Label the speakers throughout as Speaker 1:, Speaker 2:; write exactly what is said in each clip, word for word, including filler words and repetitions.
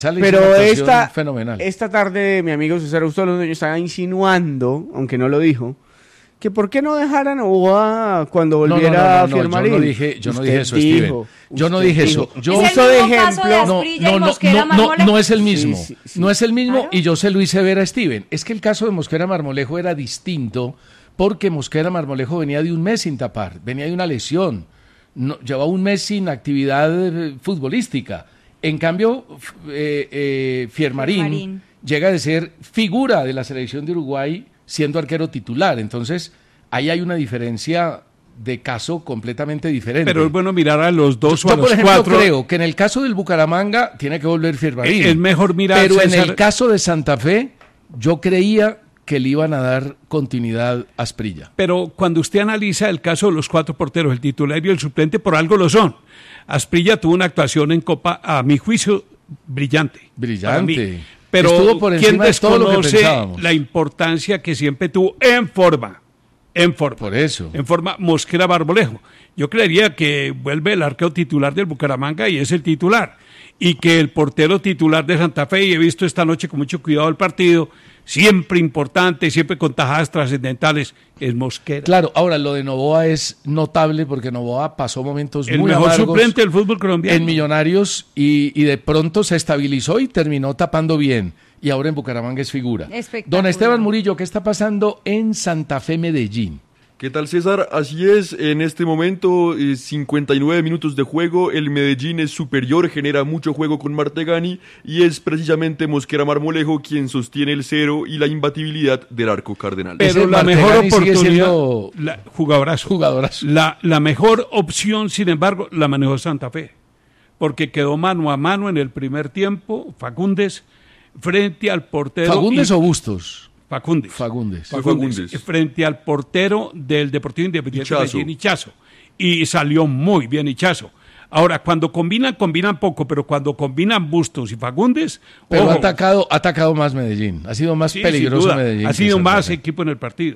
Speaker 1: Pero esta, fenomenal. esta tarde mi amigo César Augusto Londoño estaba insinuando, aunque no lo dijo, que por qué no dejaran a Novoa cuando volviera
Speaker 2: no, no, no, no,
Speaker 1: Firmarín.
Speaker 2: Yo no dije, yo no dije eso, Steven. Yo no dije eso. Yo
Speaker 1: uso de ejemplo.
Speaker 2: De no, no, no, no, no, no es el mismo. Sí, sí, sí. No es el mismo claro. Y yo se lo hice ver a Steven. Es que el caso de Mosquera Marmolejo era distinto porque Mosquera Marmolejo venía de un mes sin tapar, venía de una lesión, no, llevaba un mes sin actividad futbolística. En cambio, eh, eh, Fiermarín, Fiermarín llega de ser figura de la selección de Uruguay siendo arquero titular. Entonces, ahí hay una diferencia de caso completamente diferente.
Speaker 3: Pero es bueno mirar a los dos
Speaker 2: yo,
Speaker 3: o a
Speaker 2: yo,
Speaker 3: los
Speaker 2: por ejemplo,
Speaker 3: cuatro.
Speaker 2: creo que en el caso del Bucaramanga tiene que volver Fiermarín.
Speaker 3: Es mejor mirar.
Speaker 2: Pero
Speaker 3: César...
Speaker 2: en el caso de Santa Fe, yo creía que le iban a dar continuidad a Asprilla.
Speaker 3: Pero cuando usted analiza el caso de los cuatro porteros, el titular y el suplente, por algo lo son. Asprilla tuvo una actuación en Copa, a mi juicio, brillante.
Speaker 2: Brillante.
Speaker 3: Pero
Speaker 2: estuvo por encima de todo lo que pensábamos.
Speaker 3: La importancia que siempre tuvo en forma. En forma.
Speaker 2: Por eso.
Speaker 3: En forma Mosquera Marmolejo. Yo creería que vuelve el arquero titular del Bucaramanga y es el titular. Y que el portero titular de Santa Fe, y he visto esta noche con mucho cuidado el partido, siempre importante, siempre con tajadas trascendentales, es Mosquera.
Speaker 2: Claro, ahora lo de Novoa es notable porque Novoa pasó momentos
Speaker 3: el
Speaker 2: muy
Speaker 3: mejor
Speaker 2: amargos
Speaker 3: suplente del fútbol colombiano
Speaker 2: en Millonarios y, y de pronto se estabilizó y terminó tapando bien. Y ahora en Bucaramanga es figura. Don Esteban Murillo, ¿qué está pasando en Santa Fe, Medellín?
Speaker 4: ¿Qué tal, César? Así es, en este momento, eh, cincuenta y nueve minutos de juego, el Medellín es superior, genera mucho juego con Martegani y es precisamente Mosquera Marmolejo quien sostiene el cero y la imbatibilidad del arco cardenal.
Speaker 3: Pero la
Speaker 2: Martegani
Speaker 3: mejor oportunidad,
Speaker 2: siendo...
Speaker 3: la, jugadorazo,
Speaker 2: jugadorazo.
Speaker 3: La, la mejor opción, sin embargo, la manejó Santa Fe, porque quedó mano a mano en el primer tiempo, Fagundes, frente al portero...
Speaker 2: ¿Fagundes
Speaker 3: y...
Speaker 2: o Bustos?
Speaker 3: Fagundes.
Speaker 2: Fagundes.
Speaker 3: Fagundes. Fagundes. Frente al portero del Deportivo Independiente de Medellín, Ichazo. Y salió muy bien Ichazo. Ahora, cuando combinan, combinan poco, pero cuando combinan Bustos y Fagundes...
Speaker 2: Pero
Speaker 3: ojo,
Speaker 2: ha atacado, ha atacado más Medellín. Ha sido más
Speaker 3: sí,
Speaker 2: peligroso Medellín.
Speaker 3: Ha sido más equipo en el partido.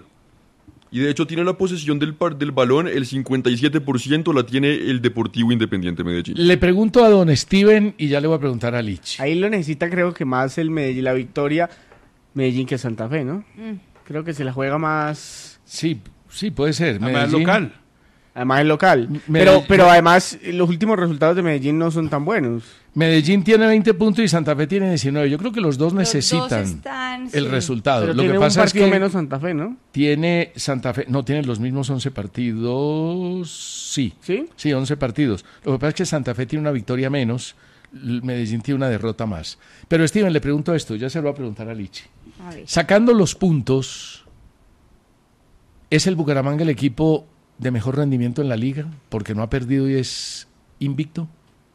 Speaker 4: Y de hecho tiene la posesión del, par, del balón, el cincuenta y siete por ciento la tiene el Deportivo Independiente Medellín.
Speaker 2: Le pregunto a don Steven y ya le voy a preguntar a Lich.
Speaker 1: Ahí lo necesita creo que más el Medellín, la victoria... Medellín que Santa Fe, ¿no? Mm. Creo que se la juega más...
Speaker 2: Sí, sí, puede ser.
Speaker 3: Además Medellín, local.
Speaker 1: Además es local. Medellín, pero, pero además los últimos resultados de Medellín no son tan buenos.
Speaker 2: Medellín tiene veinte puntos y Santa Fe tiene diecinueve. Yo creo que los dos
Speaker 5: los
Speaker 2: necesitan
Speaker 5: dos están,
Speaker 2: el
Speaker 5: sí.
Speaker 2: resultado.
Speaker 1: Pero
Speaker 2: Lo
Speaker 1: tiene
Speaker 2: que pasa
Speaker 1: un partido
Speaker 2: es que
Speaker 1: menos Santa Fe, ¿no?
Speaker 2: Tiene Santa Fe... No, tienen los mismos once partidos... Sí.
Speaker 1: ¿Sí?
Speaker 2: Sí, once partidos. Lo que pasa es que Santa Fe tiene una victoria menos, Medellín tiene una derrota más. Pero Steven, le pregunto esto, ya se lo voy a preguntar a Lichi. Sacando los puntos, ¿es el Bucaramanga el equipo de mejor rendimiento en la liga? Porque no ha perdido y es invicto.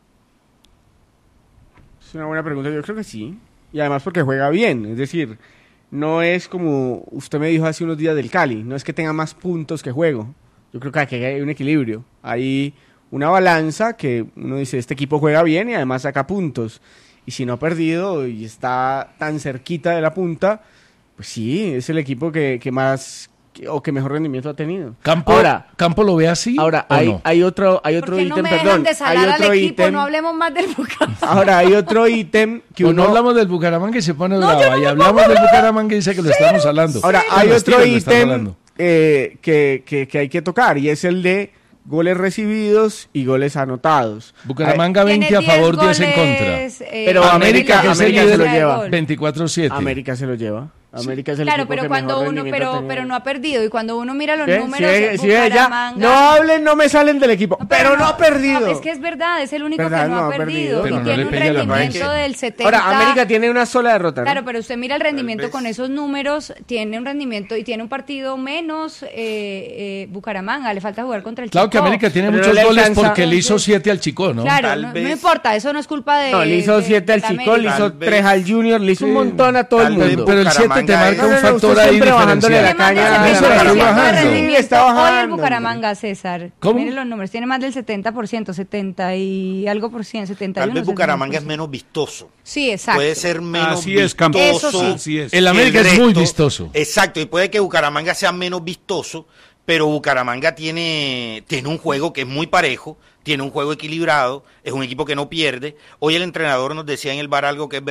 Speaker 1: Es una buena pregunta, yo creo que sí. Y además porque juega bien, es decir, no es como usted me dijo hace unos días del Cali, no es que tenga más puntos que juego. Yo creo que aquí hay un equilibrio, hay una balanza que uno dice, este equipo juega bien y además saca puntos. Y si no ha perdido y está tan cerquita de la punta, pues sí, es el equipo que, que más que, o que mejor rendimiento ha tenido.
Speaker 2: ¿Campo,
Speaker 1: ahora,
Speaker 2: ¿Campo lo ve así?
Speaker 1: Ahora, hay, no? hay otro, hay otro ítem,
Speaker 5: no me
Speaker 1: perdón.
Speaker 5: De
Speaker 1: hay otro
Speaker 5: al equipo,
Speaker 1: ítem.
Speaker 5: No hablemos más del Bucaramanga.
Speaker 1: Ahora, hay otro ítem que uno...
Speaker 2: no hablamos del Bucaramanga y se pone
Speaker 5: no,
Speaker 2: brava.
Speaker 5: No
Speaker 2: y hablamos del Bucaramanga y dice que lo
Speaker 5: ¿Cero?
Speaker 2: estamos hablando.
Speaker 1: Ahora, hay no, otro ítem eh, que, que, que hay que tocar y es el de goles recibidos y goles anotados.
Speaker 2: Bucaramanga veinte a favor, diez en contra.
Speaker 1: Eh, Pero América, América, América se lo lleva.
Speaker 2: veinticuatro siete.
Speaker 1: América se lo lleva. América
Speaker 5: sí.
Speaker 1: es el
Speaker 5: claro,
Speaker 1: equipo
Speaker 5: pero
Speaker 1: que
Speaker 5: cuando
Speaker 1: mejor
Speaker 5: uno pero pero no ha perdido y cuando uno mira los
Speaker 1: ¿Sí?
Speaker 5: números
Speaker 1: sí, sí,
Speaker 5: Bucaramanga
Speaker 1: no hablen, no me salen del equipo, no, pero, pero no, no ha perdido.
Speaker 5: No, es que es verdad, es el único
Speaker 1: ¿verdad?
Speaker 5: que no,
Speaker 1: no
Speaker 5: ha perdido,
Speaker 2: perdido.
Speaker 5: y tiene
Speaker 2: no
Speaker 5: un rendimiento del setenta.
Speaker 1: Ahora América tiene una sola derrota, ¿no?
Speaker 5: Claro, pero usted mira el rendimiento con esos números, tiene un rendimiento y tiene un partido menos eh, eh, Bucaramanga, le falta jugar contra el
Speaker 2: Claro
Speaker 5: Chico.
Speaker 2: que América tiene
Speaker 1: pero
Speaker 2: muchos
Speaker 1: no
Speaker 2: goles
Speaker 1: alcanza,
Speaker 2: porque le hizo siete al Chico, ¿no?
Speaker 5: Claro, no, no importa, eso no es culpa de
Speaker 1: No, le hizo siete al Chico, le hizo tres al Junior, le hizo un montón a todo el mundo.
Speaker 2: Pero el siete te marca un factor ahí diferencial.
Speaker 1: La caña,
Speaker 5: eso
Speaker 1: está
Speaker 5: bajando.
Speaker 1: Sí, está bajando.
Speaker 5: Hoy el Bucaramanga, César.
Speaker 2: ¿Cómo?
Speaker 5: Miren los números, tiene más del setenta por ciento, setenta y algo por ciento, setenta y uno.
Speaker 6: Tal vez Bucaramanga es menos vistoso.
Speaker 5: Sí, exacto.
Speaker 6: Puede ser menos
Speaker 3: Así es,
Speaker 6: vistoso.
Speaker 5: Eso sí.
Speaker 3: Así es.
Speaker 2: El América
Speaker 6: el
Speaker 2: es muy
Speaker 6: resto,
Speaker 2: vistoso.
Speaker 6: Exacto, y puede que Bucaramanga sea menos vistoso, pero Bucaramanga tiene, tiene un juego que es muy parejo, tiene un juego equilibrado, es un equipo que no pierde. Hoy el entrenador nos decía en el bar algo que es